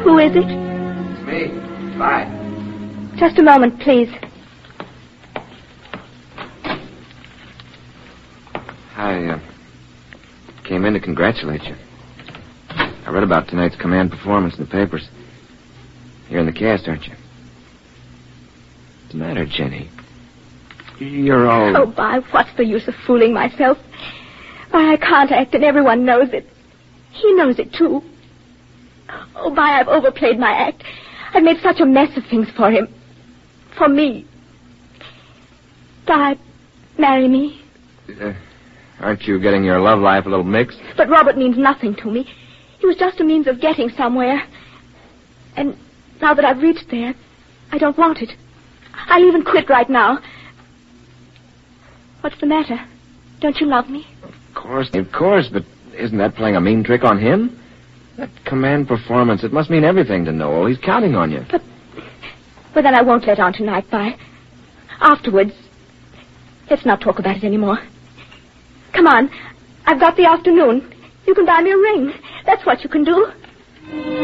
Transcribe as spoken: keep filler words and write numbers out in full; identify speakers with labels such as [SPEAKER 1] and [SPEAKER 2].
[SPEAKER 1] Who is it?
[SPEAKER 2] It's me. Bye.
[SPEAKER 1] Just a moment, please.
[SPEAKER 2] I uh, came in to congratulate you. I read about tonight's command performance in the papers. You're in the cast, aren't you? What's the matter, Jenny? You're all...
[SPEAKER 1] Oh, Bob, what's the use of fooling myself? Why, I can't act, and everyone knows it. He knows it, too. Oh, Bob, I've overplayed my act. I've made such a mess of things for him. For me. Bob, marry me.
[SPEAKER 2] Uh, aren't you getting your love life a little mixed?
[SPEAKER 1] But Robert means nothing to me. He was just a means of getting somewhere. And now that I've reached there, I don't want it. I'll even quit right now. What's the matter? Don't you love me?
[SPEAKER 2] Of course, of course, but isn't that playing a mean trick on him? That command performance, it must mean everything to Noel. He's counting on you.
[SPEAKER 1] But, well, then I won't let on tonight, Bye. Afterwards, let's not talk about it anymore. Come on, I've got the afternoon. You can buy me a ring. That's what you can do.